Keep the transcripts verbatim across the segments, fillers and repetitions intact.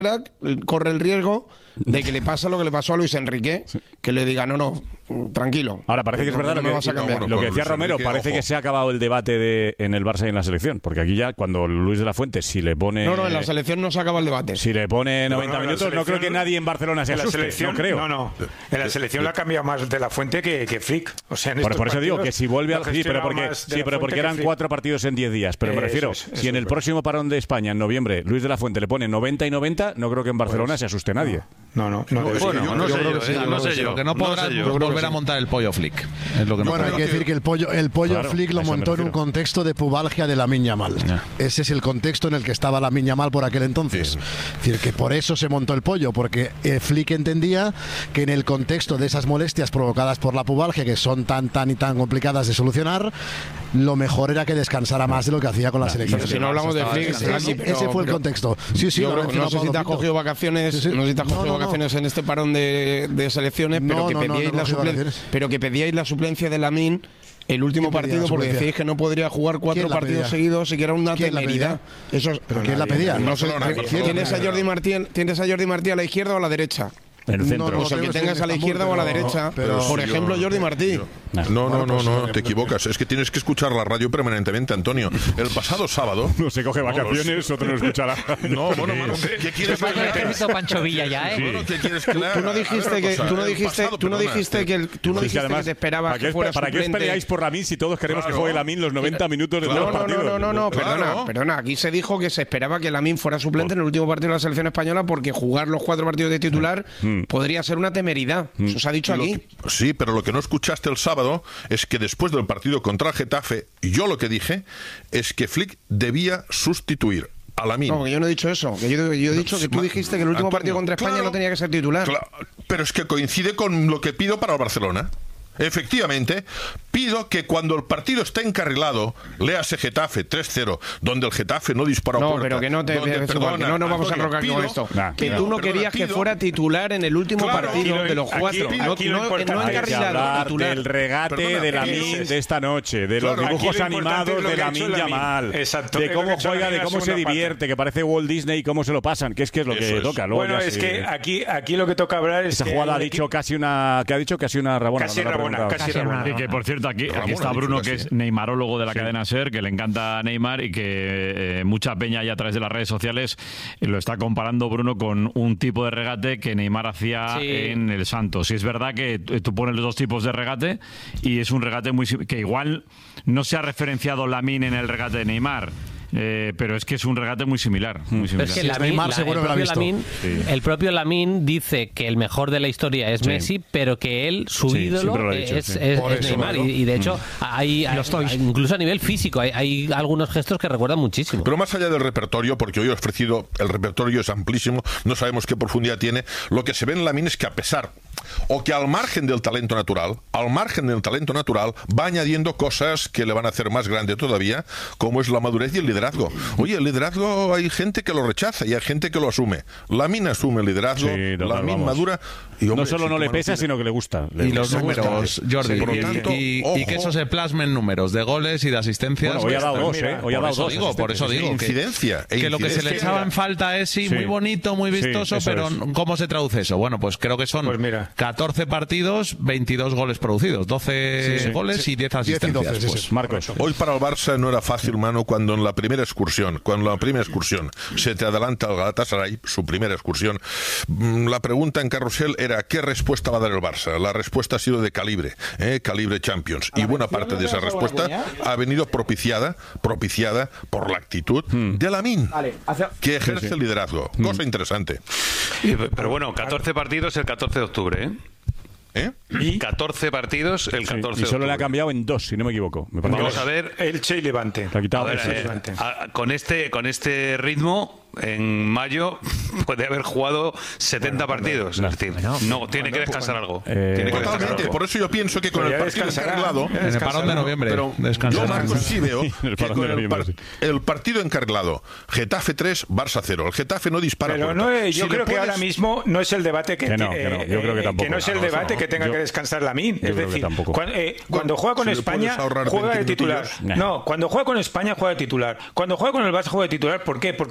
corre el riesgo de que le pasa lo que le pasó a Luis Enrique, que le diga, no, no, tranquilo. Ahora, parece que es verdad no lo que, vas a cambiar. no, lo que decía Romero, Enrique, parece ojo. que se ha acabado el debate de, en el Barça y en la selección, porque aquí ya cuando Luis de la Fuente, si le pone... No, no, en la selección no se acaba el debate. Si le pone noventa No, no, minutos, no creo que nadie en Barcelona se en la asuste, selección, no creo. No, no. En la selección la ha cambiado más de la Fuente que, que Flick. O sea, en Por, estos por eso digo partidos que si vuelve al... lo Sí, pero gestionaba porque, más de sí, la pero porque Fuente que eran Flick. cuatro partidos en diez días. Pero me Eso refiero, es, eso si en es el verdad. próximo parón de España, en noviembre, Luis de la Fuente le pone noventa y noventa, no creo que en Barcelona Pues, se asuste nadie. No, no, no. debe ser. Bueno, yo no creo sé que yo, sí, eh, yo no creo sé que sí. yo. Lo que no No podrán sé yo. es volver a montar el pollo Flick. Es lo que no Bueno, hay podrán. que decir que el pollo, el pollo Claro, Flick lo a eso me montó en un refiero. contexto de pubalgia de Lamine Yamal. Ya. Ese es el contexto en el que estaba Lamine Yamal por aquel entonces. Es decir, que por eso se montó el pollo, porque eh, Flick entendía que en el contexto de esas molestias provocadas por la pubalgia, que son tan, tan y tan complicadas de solucionar, lo mejor era que descansara más de lo que hacía con la selección. Pero si no hablamos de Flick, Ese, sí, pero- ese fue el pero- contexto. Sí, sí, Yo lo creo- ha mencionado no sé si Pablo te has Pinto. cogido vacaciones, Sí, sí. no sé si te has No, cogido no, no. vacaciones en este parón de, de selecciones, pero No, que no, no, pedíais no he la cogido suplen- vacaciones. pero que pedíais la suplencia de Lamine el último ¿Quién pedía partido la porque suplencia? decíais que no podría jugar cuatro ¿Quién la partidos pedía? seguidos y que era una ¿Quién la temeridad. Eso es- ¿Pero quién la pedía? No sé, Barcelona, ¿quién- ¿Tienes a Barcelona. Jordi Martí, tienes a Jordi Martí a la izquierda o a la derecha? En el centro. No, no, Pues el que tengo tengas en a la Estambul, izquierda o a la pero- derecha. pero- Por sí, ejemplo, yo- Jordi Martí. No, no, Bueno, no, pues, no, eh, te equivocas. Es que tienes que escuchar la radio permanentemente, Antonio. El pasado sábado. No se coge vacaciones, otro no escuchará. No, bueno, bueno, ¿qué quieres Se va el ejército Pancho Villa ya, ¿eh? Bueno, ¿qué quieres que le haga? Tú no A ver dijiste una que cosa, tú no el dijiste pasado, tú no perdona, dijiste que el- tú no Sí, que dijiste que además, te esperabas ¿para qué, que fuera ¿para qué os suplente? peleáis por Lamine si todos queremos Claro. que juegue Lamine los noventa minutos de Claro. todos No, los no, partidos? no, no, no, Claro. perdona, perdona. Aquí se dijo que se esperaba que Lamine fuera suplente en el último partido de la selección española porque jugar los cuatro partidos de titular podría ser una temeridad. Eso se ha dicho Lo aquí. que- sí, pero lo que no escuchaste el sábado es que después del partido contra el Getafe, yo lo que dije es que Flick debía sustituir a Lamine. No, que yo no he dicho eso. Que yo, yo he dicho que tú Ma- dijiste que el último Antonio, partido contra España claro, no tenía que ser titular. Claro, pero es que coincide con lo que pido para el Barcelona. Efectivamente, pido que cuando el partido está encarrilado, léase Getafe tres cero, donde el Getafe no dispara a No, puerta, pero que no te donde, es igual, perdona, que no nos vamos Antonio, a enrocar con pido- esto. Nah, que pido, tú no perdona, querías que pido- fuera titular en el último Claro, partido aquí lo- de los aquí- cuatro. aquí no, lo no, que importante no es Hay que encarrilado, hablar titular. del regate Perdona, de ¿qué Lamine dices? de esta noche, de los Claro, aquí dibujos lo importante animados es lo de que ha hecho Lamine Lamine. Yamal, Exacto, de es lo cómo que ha hecho juega, Lamine de en la cómo se segunda parte. divierte, que parece Walt Disney y cómo se lo pasan, que es que es lo que Eso es. toca. Luego Bueno, ya es sí. que aquí, aquí lo que toca hablar es Esa que jugada ha el dicho equipo- casi una, que ha dicho casi una rabona. Casi cuando le ha rabona, preguntado. casi Casi rabona. una- Y que, por cierto, aquí, Ramón aquí está ha dicho Bruno, casi. que es neymarólogo de la cadena SER, que le encanta Neymar y que eh, mucha peña ya a través de las redes sociales eh, lo está comparando, Bruno, con un tipo de regate que Neymar hacía Sí. en el Santos. Y es verdad que tú tú pones los dos tipos de regate y es un regate muy sim- que igual no se ha referenciado Lamine en el regate de Neymar. Eh, pero es que es un regate muy similar. Muy Pero similar. es que Si es Lamine- Neymar, la- seguro el que lo ha propio visto. Lamine- Sí. el propio Lamine dice que el mejor de la historia es Sí. Messi, pero que él, su Sí, ídolo, siempre lo ha dicho, es, sí. es- Por es eso, Neymar. claro. Y, y de hecho, hay, hay- hay- incluso a nivel físico, hay, hay algunos gestos que recuerdan muchísimo. Pero más allá del repertorio, porque hoy he ofrecido, el repertorio es amplísimo, no sabemos qué profundidad tiene, lo que se ve en Lamine es que a pesar, o que al margen del talento natural, al margen del talento natural, va añadiendo cosas que le van a hacer más grande todavía, como es la madurez y el liderazgo. Oye, el liderazgo hay gente que lo rechaza y hay gente que lo asume. Lamine asume el liderazgo, Sí, total, Lamine vamos. madura. Y, hombre, No solo si no tú le no pesa, tienes- sino que le gusta. Le Y los gusta. números, Jordi, Por lo y, tanto, y- ojo. y que eso se plasme en números de goles y de asistencias. Bueno, hoy ha dado Pues, dos, ¿eh? Hoy ha por dado eso dos digo, por eso asistencias, digo que, Incidencia, e que lo que se le incidencia. echaba en falta es sí, Sí. muy bonito, muy Sí, vistoso, eso pero es. ¿cómo se traduce eso? Bueno, pues creo que son Pues mira. catorce partidos, veintidós goles producidos, doce goles y diez asistencias. doce, sí, pues. sí. Marcos. Hoy para el Barça no era fácil, mano, cuando en la primera excursión, cuando en la primera excursión se te adelanta el Galatasaray, su primera excursión, mm, la pregunta en Carrusel era ¿qué respuesta va a dar el Barça? La respuesta ha sido de calibre, ¿eh? Calibre Champions. Y buena parte de esa respuesta ha venido propiciada, propiciada por la actitud de Lamine, que ejerce el liderazgo. Cosa interesante. Y- Pero bueno, catorce partidos el catorce de octubre, ¿eh? ¿Eh? Y catorce partidos el Sí, catorce y de solo le ha octubre. cambiado en dos, si no me equivoco. Me parece Vamos que- a ver, Elche y Levante. Le ha quitado a ver, eso. eh, Levante. a- con este con este ritmo en mayo puede haber jugado setenta partidos. no. Es decir, no, tiene que descansar algo. Eh, Tiene que descansar Totalmente. algo. Por eso yo pienso que con Pero el ya partido descansará, encarrilado... ya En el parón de noviembre. Pero descansará. yo, Marcos, sí veo Sí, el que parón con de el, noviembre, par- sí. el partido encarrilado, Getafe tres, Barça cero. El Getafe no dispara Pero puerta. no, eh, yo Si le creo que puedes- ahora mismo no es el debate que, Que no, ti- que no, eh, yo creo que eh, tampoco. no es el No, eso debate no. que tenga Yo- que descansar Lamine. yo Es creo que decir, tampoco. cuan- eh, cuando juega con si le España puedes ahorrar juega de veinte titular. minutillos. Nah. No, cuando juega con España juega de titular. Cuando juega con el Barça juega de titular. ¿Por qué? Porque es la estrella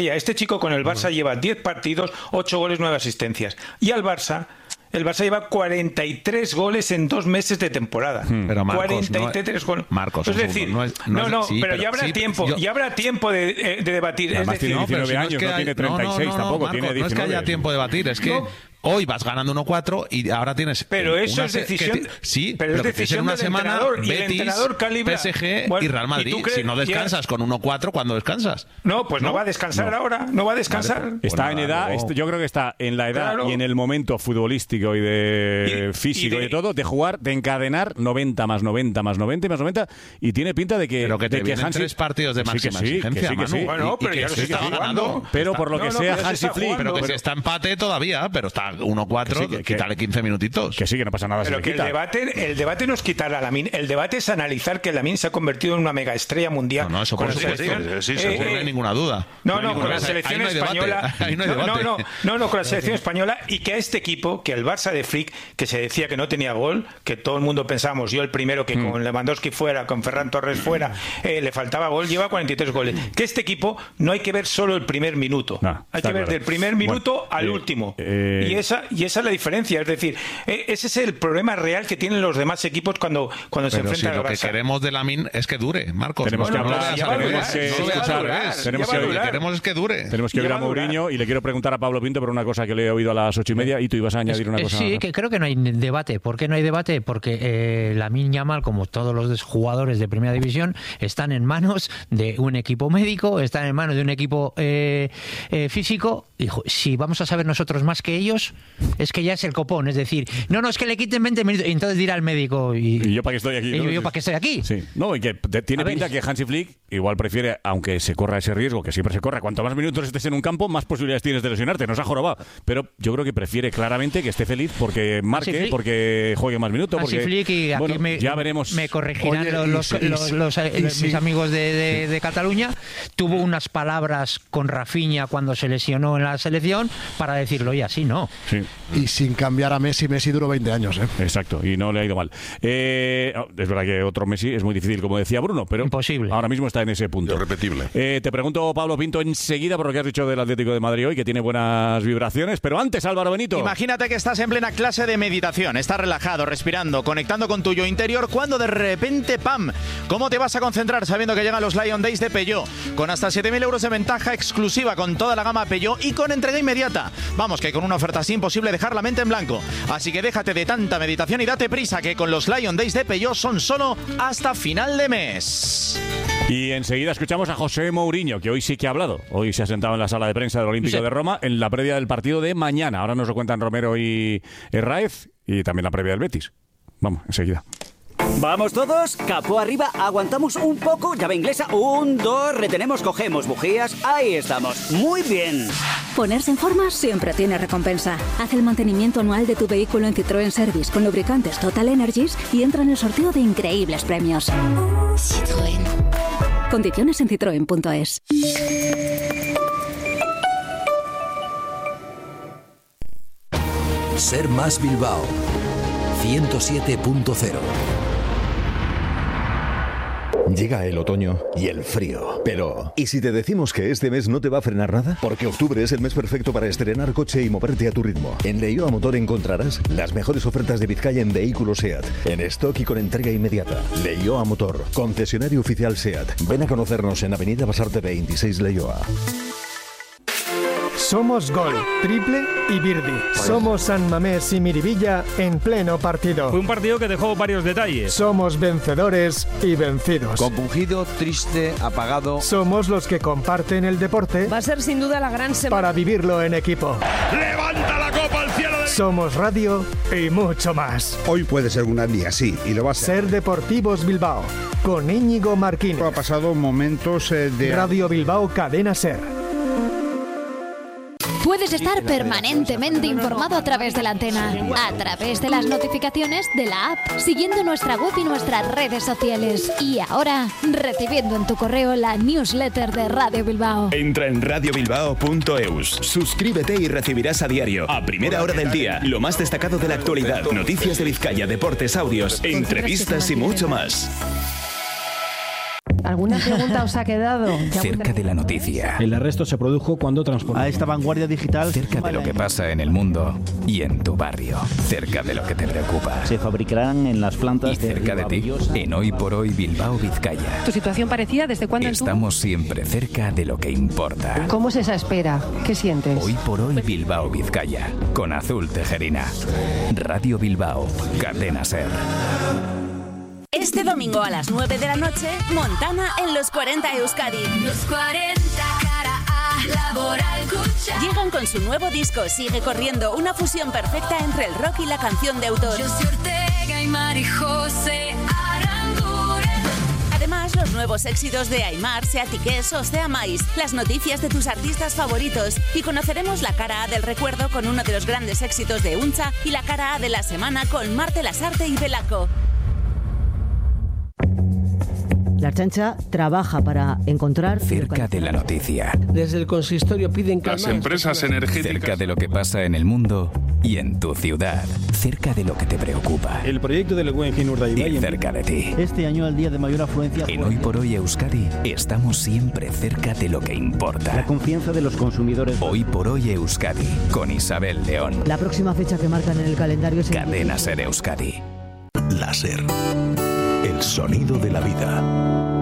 Leía, este chico con el Barça lleva diez partidos, ocho goles, nueve asistencias. Y al Barça... El Barça lleva cuarenta y tres goles en dos meses de temporada. Pero Marcos, cuarenta y tres goles. Marcos, es decir, no, es, no, no, no, sí, pero, pero ya habrá sí, tiempo, yo, ya habrá tiempo de, de debatir. Además es decir, tiene diecinueve no, años, si no, no tiene treinta y seis no, no, tampoco, Marcos, tiene diecinueve. No es que haya tiempo de debatir, es que no. hoy vas ganando uno cuatro y ahora tienes... Pero eso una es se- decisión, que te- sí, pero es que tienes decisión en una del semana entrenador, y el Betis, entrenador calibra. P S G Bueno, y Real ¿y Madrid. tú crees- Si no descansas ya- con uno cuatro, ¿cuándo descansas? No, pues no, ¿No? va a descansar No. ahora, no va a descansar. Vale, Está Pues en nada, edad, luego- est- yo creo que está en la edad Claro. y en el momento futbolístico y de Y- físico y y de, de- todo, de jugar, de encadenar noventa más noventa más noventa y más noventa, y tiene pinta de que... Pero que te de vienen Hansi- tres partidos de Que sí, que máxima sí, que exigencia, sí, que sí. Manu. Bueno, Y- y pero que ya los se está está jugando. ganando. Pero Está- por lo que no, no, sea, pero se Hansi está Flick... jugando. Pero que pero- si está empate todavía, pero está uno cuatro, Que sí, que- quítale quince minutitos. Que sí, que no pasa nada, se Pero le que el quita. debate, el debate no es quitar a Lamine, el debate es analizar que Lamine se ha convertido en una mega estrella mundial. No, no, eso con por la supuesto. selección. Sí, sí, Eh, seguro, no eh, hay ninguna duda. No, hay no, ninguna con la duda. selección Ahí no hay debate. española. Ahí no hay no, no, debate. no, no, no, con la selección española, y que a este equipo, que el Barça de Flick, que se decía que no tenía gol, que todo el mundo pensábamos, yo el primero, que con Lewandowski fuera, con Ferran Torres fuera, eh, le faltaba gol, lleva cuarenta y tres goles. Que este equipo no hay que ver solo el primer minuto, No, hay está que ver claro. del primer minuto Bueno, al eh, último. eh, y esa y esa es la diferencia, es decir, eh, ese es el problema real que tienen los demás equipos cuando, cuando se Pero si enfrentan lo al que Barça. queremos de Lamine es que dure, Marcos. Tenemos No, que no lo hablar, veas ya al va a revés, durar, que no lo ya veas va a al durar, revés. ya Tenemos va que a Lo que durar. queremos es que dure. Tenemos que Ya oír va a a durar. Mourinho y le quiero preguntar a Pablo Pinto por una cosa que le he oído a las ocho y media y tú ibas a añadir una Eh, cosa. Sí, que creo que no hay debate. ¿Por qué no hay debate? Porque eh, Lamine Yamal, como todos los jugadores de Primera División, están en manos de un equipo médico, están en manos de un equipo eh, eh, físico. Y jo, si vamos a saber nosotros más que ellos, es que ya es el copón. Es decir, no, no, es que le quiten veinte minutos. Y entonces dirá el médico. ¿Y, ¿Y yo para qué estoy aquí? y ¿no? yo para qué estoy aquí? Sí, no, y que te- tiene A ver, pinta que Hansi Flick igual prefiere, aunque se corra ese riesgo, que siempre se corre, cuanto más minutos estés en un campo, más posibilidades tienes de lesionarte, nos ha jorobado. Pero yo creo que prefiere claramente que esté feliz porque marque, Flick. porque juegue más minutos. Hansi Porque, Flick, y aquí bueno, me, ya veremos. me corregirán Oye, los, y los- si- y los- si- los- eh, y mis si- amigos de, de- de Cataluña. Tuvo unas palabras con Rafinha cuando se lesionó en la selección para decirlo, y así no. Sí, Y sin cambiar a Messi, Messi duró veinte años, ¿eh? exacto, y no le ha ido mal. Eh, es verdad que otro Messi es muy difícil, como decía Bruno, pero Imposible. ahora mismo está en ese punto. Irrepetible. Eh, te pregunto, Pablo Pinto, enseguida por lo que has dicho del Atlético de Madrid hoy, que tiene buenas vibraciones, pero antes, Álvaro Benito. Imagínate que estás en plena clase de meditación, estás relajado, respirando, conectando con tu yo interior, cuando de repente, ¡pam! ¿Cómo te vas a concentrar sabiendo que llegan los Lion Days de Peugeot? Con hasta siete mil euros de ventaja exclusiva con toda la gama Peugeot y con entrega inmediata. Vamos, que con una oferta así imposible dejar la mente en blanco. Así que déjate de tanta meditación y date prisa, que con los Lion Days de Peugeot son solo hasta final de mes. Y enseguida escuchamos a José Mourinho, que hoy sí que ha hablado. Hoy se ha sentado en la sala de prensa del Olímpico Sí. de Roma en la previa del partido de mañana. Ahora nos lo cuentan Romero y Herráez y también la previa del Betis. Vamos, enseguida. Vamos todos, capó arriba, aguantamos un poco, llave inglesa, un, dos, retenemos, cogemos bujías, ahí estamos, muy bien. Ponerse en forma siempre tiene recompensa. Haz el mantenimiento anual de tu vehículo en Citroën Service con lubricantes Total Energies y entra en el sorteo de increíbles premios. Citroën. Condiciones en citroen punto es. Ser Más Bilbao ciento siete punto cero. Llega el otoño y el frío, pero ¿y si te decimos que este mes no te va a frenar nada? Porque octubre es el mes perfecto para estrenar coche y moverte a tu ritmo. En Leioa Motor encontrarás las mejores ofertas de Vizcaya en vehículos SEAT, en stock y con entrega inmediata. Leioa Motor, concesionario oficial SEAT. Ven a conocernos en Avenida Basarte veintiséis, Leioa. Somos Gol, Triple y Birdi. Somos San Mamés y Miribilla en pleno partido. Fue un partido que dejó varios detalles. Somos vencedores y vencidos. Compungido, triste, apagado. Somos los que comparten el deporte. Va a ser sin duda la gran semana para vivirlo en equipo. ¡Levanta la copa al cielo! De... Somos radio y mucho más. Hoy puede ser un gran día, sí, y lo va a ser. Ser Deportivos Bilbao, con Íñigo Marquín. Ha pasado momentos eh, de... Radio Bilbao Cadena Ser. Puedes estar permanentemente informado a través de la antena, a través de las notificaciones de la app, siguiendo nuestra web y nuestras redes sociales. Y ahora, recibiendo en tu correo la newsletter de Radio Bilbao. Entra en radio bilbao punto eus, suscríbete y recibirás a diario, a primera hora del día, lo más destacado de la actualidad, noticias de Vizcaya, deportes, audios, entrevistas y mucho más. ¿Alguna pregunta os ha quedado? Ya Cerca de la noticia. El arresto se produjo cuando transportaba. A esta vanguardia digital. Cerca de lo que pasa en el mundo y en tu barrio. Cerca de lo que te preocupa. Se fabricarán en las plantas y cerca de, de ti. En Hoy por Hoy Bilbao, Vizcaya. ¿Tu situación parecida desde cuándo? Estamos siempre cerca de lo que importa. ¿Cómo es esa espera? ¿Qué sientes? Hoy por Hoy Bilbao, Vizcaya. Con Azul Tejerina. Radio Bilbao. Cadena SER. Este domingo a las nueve de la noche, Montana en los cuarenta Euskadi. Los cuarenta, cara A, Laboral Cucha. Llegan con su nuevo disco Sigue Corriendo, una fusión perfecta entre el rock y la canción de autor. Yo soy Ortega y Mari José Aranguren. Además, los nuevos éxitos de Aimar, Sea Tiqués o Sea Mais, las noticias de tus artistas favoritos y conoceremos la cara A del recuerdo con uno de los grandes éxitos de Uncha y la cara A de la semana con Marte Lasarte y Belaco. La Ertzaintza trabaja para encontrar... Cerca de la noticia. Desde el consistorio piden calmar... Las empresas energéticas... Cerca de lo que pasa en el mundo y en tu ciudad. Cerca de lo que te preocupa. El proyecto del Guggenheim Urdaibai... Y cerca de ti. Este año, el día de mayor afluencia... En Hoy por Hoy Euskadi, estamos siempre cerca de lo que importa. La confianza de los consumidores... Hoy por Hoy Euskadi, con Isabel León. La próxima fecha que marcan en el calendario es... Cadena SER Euskadi. La SER. El sonido de la vida.